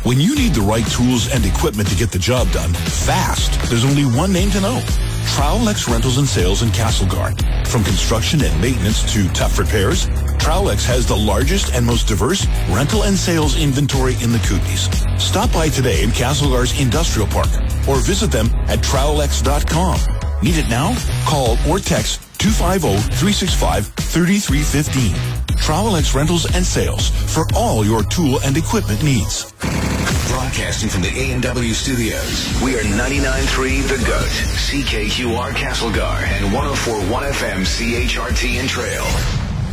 When you need the right tools and equipment to get the job done fast, there's only one name to know. Trowlex Rentals and Sales in Castlegar. From construction and maintenance to tough repairs, Trowlex has the largest and most diverse rental and sales inventory in the Kootenays. Stop by today in Castlegar's Industrial Park or visit them at trowlex.com. Need it now? Call or text 250-365-3315. Trowlex Rentals and Sales for all your tool and equipment needs. Broadcasting from the A&W studios, we are 99.3 The Goat, CKQR Castlegar, and 104.1 FM CHRT and Trail.